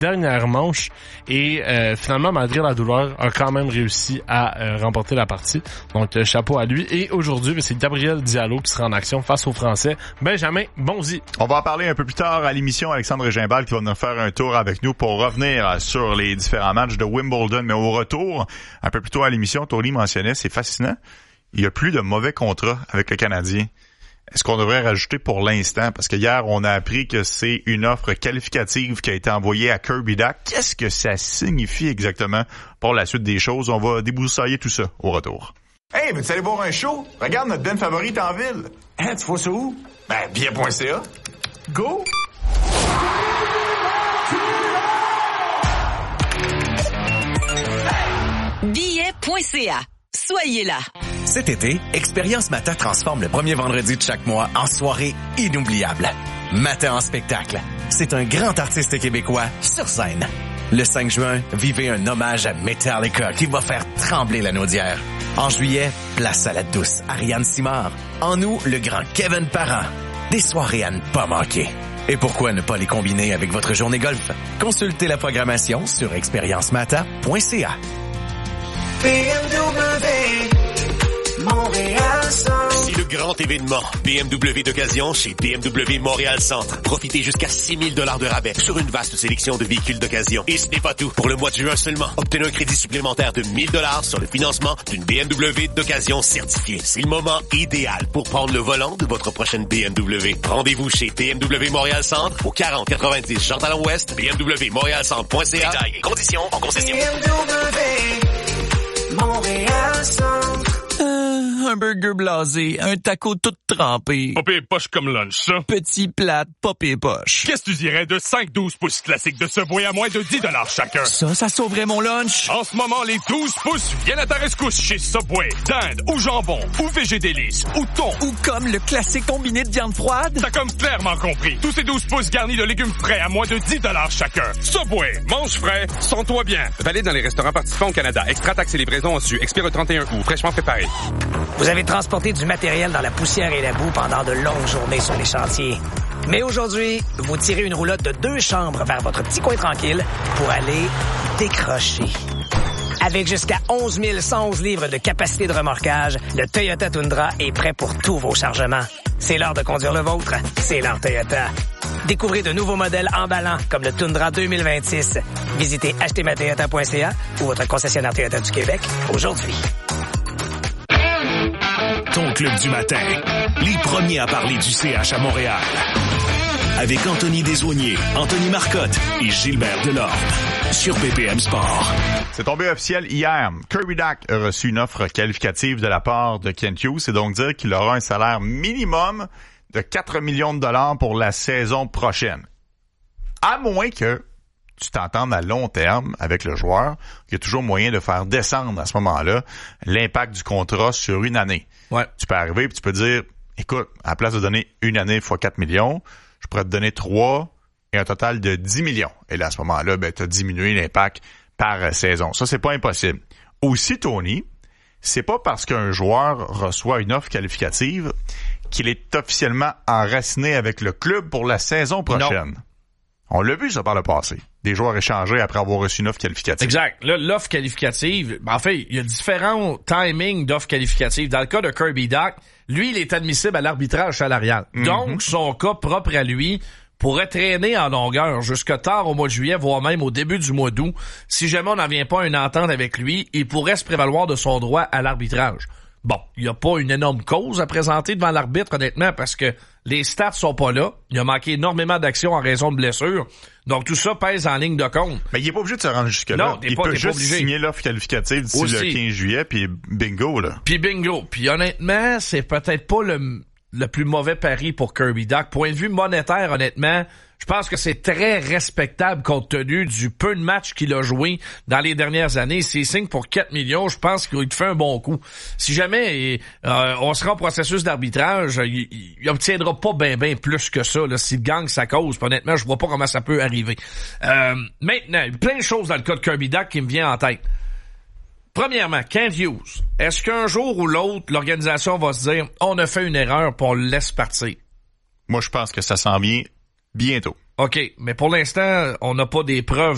dernière manche et finalement, malgré la douleur, a quand même réussi à remporter la partie. Donc, chapeau à lui. Et aujourd'hui, c'est Gabriel Diallo qui sera en action face aux Français. Benjamin Bonzi. On va en parler un peu plus tard à l'émission. Alexandre Gimbal qui va nous faire un tour avec nous pour revenir sur les différents matchs de Wimbledon. Mais au retour, un peu plus tôt à l'émission, Tony mentionnait, c'est fascinant. Il n'y a plus de mauvais contrats avec le Canadien. Est-ce qu'on devrait rajouter pour l'instant? Parce que hier, on a appris que c'est une offre qualificative qui a été envoyée à Kirby Dach. Qu'est-ce que ça signifie exactement pour la suite des choses? On va débroussailler tout ça au retour. Hey, veux-tu aller voir un show? Regarde notre band favorite en ville. Hein, tu vois ça où? Ben, billet.ca. Go! Billet.ca. Soyez là. Cet été, Expérience Matin transforme le premier vendredi de chaque mois en soirée inoubliable. Matin en spectacle. C'est un grand artiste québécois sur scène. Le 5 juin, vivez un hommage à Metallica qui va faire trembler la naudière. En juillet, place à la douce Ariane Simard. En août, le grand Kevin Parent. Des soirées à ne pas manquer. Et pourquoi ne pas les combiner avec votre journée golf? Consultez la programmation sur expériencemata.ca. C'est le grand événement BMW d'occasion chez BMW Montréal Centre. Profitez jusqu'à 6 000 $ de rabais sur une vaste sélection de véhicules d'occasion. Et ce n'est pas tout. Pour le mois de juin seulement, obtenez un crédit supplémentaire de 1 000 $ sur le financement d'une BMW d'occasion certifiée. C'est le moment idéal pour prendre le volant de votre prochaine BMW. Rendez-vous chez BMW Montréal Centre au 4090 Jean-Talon-Ouest, bmwmontrealcentre.ca. Détails et conditions en concession. Montréal Centre. Un burger blasé, un taco tout trempé. Pas pire poche comme lunch, ça. Petit plat, pas pire poche. Qu'est-ce que tu dirais de 5-12 pouces classiques de Subway à moins de 10 $ chacun? Ça sauverait mon lunch. En ce moment, les 12 pouces viennent à ta rescousse chez Subway. Dinde ou jambon ou végédélice ou thon. Ou comme le classique combiné de viande froide. T'as comme clairement compris. Tous ces 12 pouces garnis de légumes frais à moins de 10 $ chacun. Subway, mange frais, sens-toi bien. Valide dans les restaurants participants au Canada. Extra taxes et livraison en su. Expire le 31 août. Fraîchement préparé. Vous avez transporté du matériel dans la poussière et la boue pendant de longues journées sur les chantiers. Mais aujourd'hui, vous tirez une roulotte de 2 chambres vers votre petit coin tranquille pour aller décrocher. Avec jusqu'à 11 111 livres de capacité de remorquage, le Toyota Tundra est prêt pour tous vos chargements. C'est l'heure de conduire le vôtre. C'est l'heure Toyota. Découvrez de nouveaux modèles emballants comme le Tundra 2026. Visitez achetezmatoyota.ca ou votre concessionnaire Toyota du Québec aujourd'hui. Ton club du matin, les premiers à parler du CH à Montréal. Avec Anthony Desaulniers, Anthony Marcotte et Gilbert Delorme. Sur BPM Sport. C'est tombé officiel hier. Kirby Dach a reçu une offre qualificative de la part de Kent Hughes. C'est donc dire qu'il aura un salaire minimum de 4 millions de $ pour la saison prochaine. À moins que tu t'entendes à long terme avec le joueur, il y a toujours moyen de faire descendre à ce moment-là l'impact du contrat sur une année. Ouais. Tu peux arriver et tu peux dire, écoute, à la place de donner une année fois 4 millions, je pourrais te donner 3 et un total de 10 millions. Et là, à ce moment-là, tu as diminué l'impact par saison. Ça, c'est pas impossible. Aussi, Tony, c'est pas parce qu'un joueur reçoit une offre qualificative qu'il est officiellement enraciné avec le club pour la saison prochaine. Non. On l'a vu, ça, par le passé. Des joueurs échangés après avoir reçu une offre qualificative. Exact. Là, l'offre qualificative, en fait, il y a différents timings d'offres qualificatives. Dans le cas de Kirby Dach, lui, il est admissible à l'arbitrage salarial. Mm-hmm. Donc, son cas propre à lui pourrait traîner en longueur jusque tard au mois de juillet, voire même au début du mois d'août. Si jamais on n'en vient pas à une entente avec lui, il pourrait se prévaloir de son droit à l'arbitrage. Bon, il n'y a pas une énorme cause à présenter devant l'arbitre, honnêtement, parce que les stats sont pas là. Il a manqué énormément d'actions en raison de blessures. Donc, tout ça pèse en ligne de compte. Mais il est pas obligé de se rendre jusque-là. Non, il peut juste signer l'offre qualificative d'ici le 15 juillet, puis bingo, là. Puis bingo. Puis honnêtement, c'est peut-être pas le plus mauvais pari pour Kirby Dach. Point de vue monétaire, honnêtement, je pense que c'est très respectable compte tenu du peu de matchs qu'il a joué dans les dernières années. S'il signe pour 4 millions, je pense qu'il te fait un bon coup. Si jamais on sera en processus d'arbitrage, il obtiendra pas ben plus que ça là, s'il gagne sa cause. Puis honnêtement, je vois pas comment ça peut arriver. Maintenant, plein de choses dans le cas de Kirby Dach qui me vient en tête. Premièrement, Kent Hughes. Est-ce qu'un jour ou l'autre, l'organisation va se dire on a fait une erreur puis on le laisse partir? Moi, je pense que ça s'en vient bientôt. OK, mais pour l'instant, on n'a pas des preuves